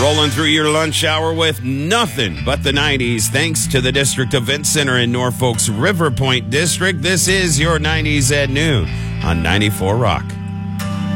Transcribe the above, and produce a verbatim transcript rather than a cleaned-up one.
Rolling through your lunch hour with nothing but the nineties. Thanks to the District Event Center in Norfolk's River Point District. This is your nineties at noon on ninety-four Rock.